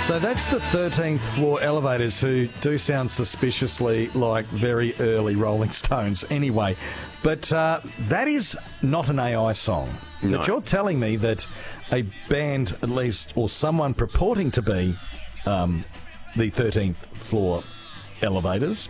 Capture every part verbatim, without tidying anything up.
So that's the thirteenth Floor Elevators, who do sound suspiciously like very early Rolling Stones anyway. But uh, that is not an A I song. No. But you're telling me that a band, at least, or someone purporting to be um, the thirteenth Floor Elevators,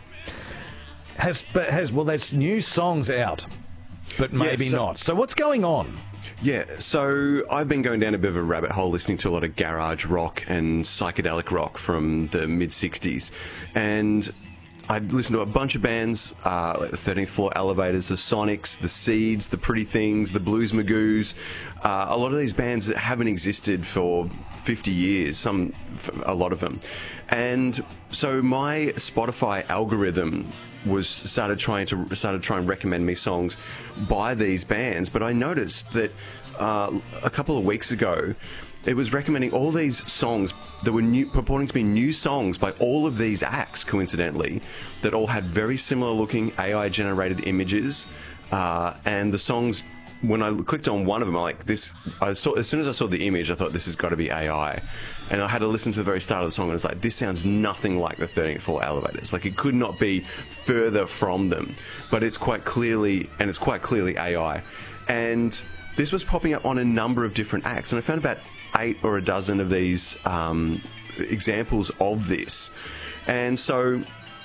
has, but has, well, there's new songs out, but maybe Yeah, so- not. So what's going on? Yeah, so I've been going down a bit of a rabbit hole listening to a lot of garage rock and psychedelic rock from the mid-sixties. And I listened to a bunch of bands, uh, like the thirteenth Floor Elevators, the Sonics, the Seeds, the Pretty Things, the Blues Magoos. Uh, a lot of these bands that haven't existed for fifty years, some, a lot of them. And so my Spotify algorithm was started trying to started trying to recommend me songs by these bands, but I noticed that uh, a couple of weeks ago it was recommending all these songs that were new, purporting to be new songs by all of these acts, coincidentally, that all had very similar looking A I generated images, uh, and the songs, when I clicked on one of them, I like this. I saw as soon as I saw the image, I thought this has got to be A I, and I had to listen to the very start of the song, and I was like, this sounds nothing like the thirteenth Floor Elevators. Like, it could not be further from them, but it's quite clearly, and it's quite clearly A I. And this was popping up on a number of different acts, and I found about eight or a dozen of these um, examples of this, and so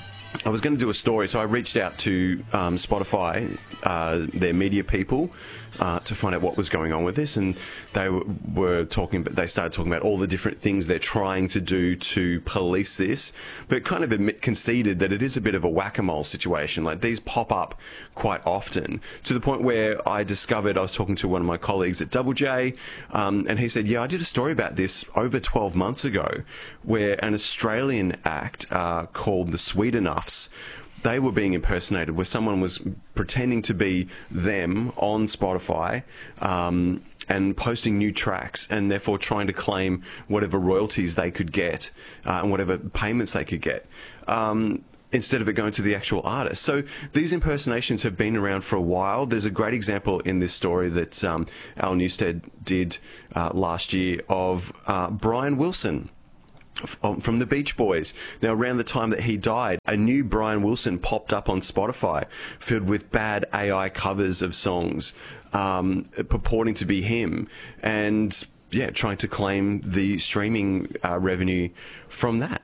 I was going to do a story, so I reached out to um, Spotify, uh, their media people, uh, to find out what was going on with this, and they w- were talking. But they started talking about all the different things they're trying to do to police this, but kind of admit, conceded that it is a bit of a whack-a-mole situation. Like, these pop up quite often, to the point where I discovered, I was talking to one of my colleagues at Double J, um, and he said, "Yeah, I did a story about this over twelve months ago, where an Australian act uh, called the Sweetenuffs." They were being impersonated, where someone was pretending to be them on Spotify um, and posting new tracks, and therefore trying to claim whatever royalties they could get uh, and whatever payments they could get, um, instead of it going to the actual artist. So these impersonations have been around for a while. There's a great example in this story that um, Al Newstead did uh, last year of uh, Brian Wilson from the Beach Boys. Now, around the time that he died, a new Brian Wilson popped up on Spotify filled with bad A I covers of songs um, purporting to be him, and yeah, trying to claim the streaming uh, revenue from that.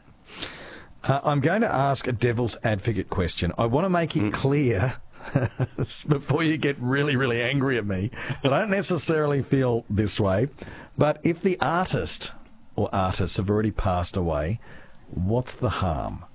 Uh, I'm going to ask a devil's advocate question. I want to make it mm. clear before you get really, really angry at me, that I don't necessarily feel this way, but if the artist or artists have already passed away, what's the harm?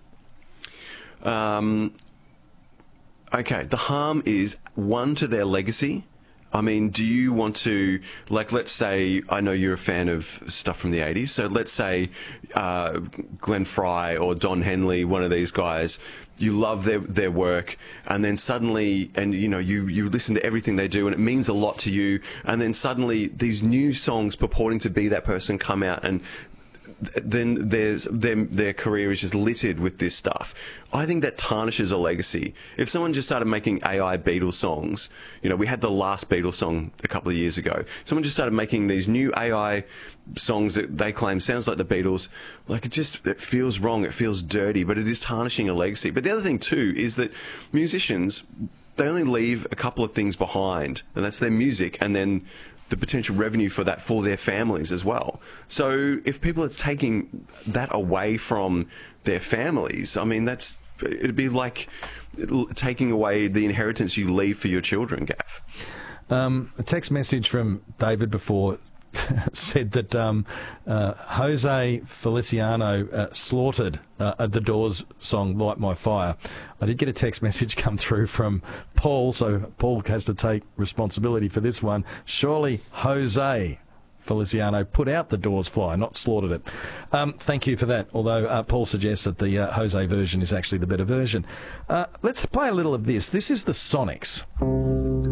Um, okay, the harm is, one, to their legacy. I mean, do you want to, like, let's say, I know you're a fan of stuff from the eighties, so let's say uh, Glenn Fry or Don Henley, one of these guys, you love their their work, and then suddenly, and you know, you, you listen to everything they do, and it means a lot to you, and then suddenly these new songs purporting to be that person come out, and then there's their, their career is just littered with this stuff. I think that tarnishes a legacy. If someone just started making A I Beatles songs, you know, we had the last Beatles song a couple of years ago. Someone just started making these new A I songs that they claim sounds like the Beatles. Like, it just, it feels wrong. It feels dirty, but it is tarnishing a legacy. But the other thing too is that musicians, they only leave a couple of things behind, and that's their music, and then the potential revenue for that for their families as well. So if people are taking that away from their families, I mean, that's, it'd be like taking away the inheritance you leave for your children, Gav. Um, a text message from David before said that um, uh, Jose Feliciano uh, slaughtered uh, the Doors song "Light My Fire." I did get a text message come through from Paul, so Paul has to take responsibility for this one. Surely Jose Feliciano put out the Doors fly, not slaughtered it. Um, thank you for that, although uh, Paul suggests that the uh, Jose version is actually the better version. Uh, let's play a little of this. This is the Sonics.